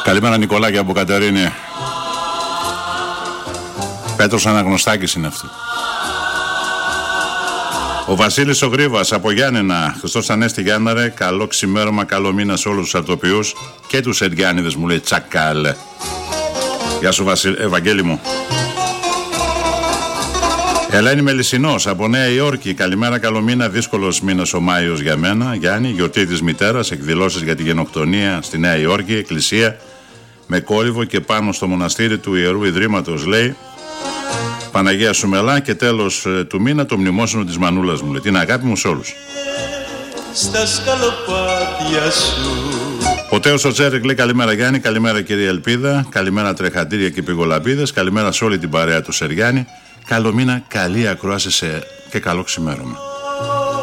Καλημέρα Νικολάκη από Κατερίνη. Πέτρος Αναγνωστάκης είναι αυτό. Ο Βασίλης ο Γρήβας από Γιάννενα. Χριστός Ανέστη Γιάνναρε. Καλό ξημέρωμα, καλό μήνα σε όλους τους αρτοποιούς και τους Εργιάννηδες, μου λέει τσακάλε. Γεια σου Ευαγγέλη μου. Ελένη Μελισσινός από Νέα Υόρκη. Καλημέρα, καλό μήνα. Δύσκολος μήνας ο Μάιος για μένα. Γιάννη, γιορτή της μητέρας. Εκδηλώσεις για τη γενοκτονία στη Νέα Υόρκη. Εκκλησία με κόρυβο και πάνω στο μοναστήρι του Ιερού Ιδρύματος, λέει. Παναγία Σουμελά και τέλος του μήνα το μνημόσυνο της Μανούλας, μου λέει. Την αγάπη μου σε όλους. Στα σκαλοπάτια σου. Ο Τέος ο Τσέρικ λέει καλημέρα Γιάννη, καλημέρα κυρία Ελπίδα, καλημέρα τρεχαντήρια και πηγολαμπίδες, καλημέρα σε όλη την παρέα του Σεριάννη. Καλό μήνα, καλή ακρόαση και καλό ξημέρωμα.